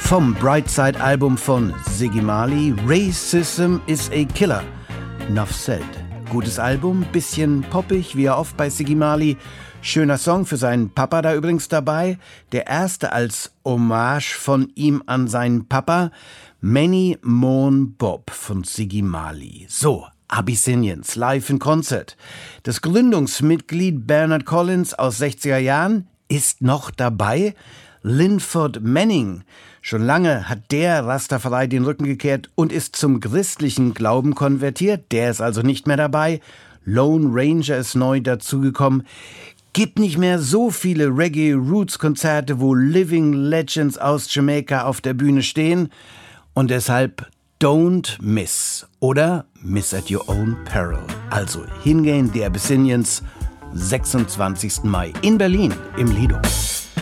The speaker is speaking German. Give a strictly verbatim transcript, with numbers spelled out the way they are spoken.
Vom Brightside-Album von Ziggy Marley, Racism is a Killer. Nuff said. Gutes Album, bisschen poppig, wie oft bei Ziggy Marley. Schöner Song für seinen Papa da übrigens dabei. Der erste als Hommage von ihm an seinen Papa. Many Mourn Bob von Ziggy Marley. So, Abyssinians, live in Konzert. Das Gründungsmitglied Bernard Collins aus sechziger Jahren ist noch dabei. Linford Manning. Schon lange hat der Rastafari den Rücken gekehrt und ist zum christlichen Glauben konvertiert. Der ist also nicht mehr dabei. Lone Ranger ist neu dazugekommen. Gibt nicht mehr so viele Reggae-Roots-Konzerte, wo Living Legends aus Jamaika auf der Bühne stehen. Und deshalb don't miss oder miss at your own peril. Also hingehen, die Abyssinians, sechsundzwanzigsten Mai in Berlin im Lido.